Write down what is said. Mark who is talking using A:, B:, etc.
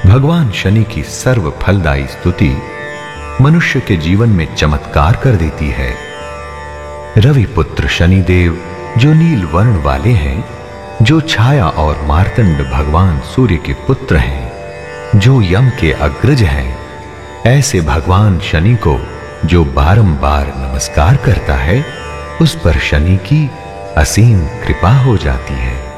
A: भगवान शनि की सर्व फलदायी स्तुति मनुष्य के जीवन में चमत्कार कर देती है। रवि पुत्र शनिदेव जो नील वर्ण वाले हैं, जो छाया और मार्तंड भगवान सूर्य के पुत्र हैं, जो यम के अग्रज हैं, ऐसे भगवान शनि को जो बारंबार नमस्कार करता है, उस पर शनि की असीम कृपा हो जाती है।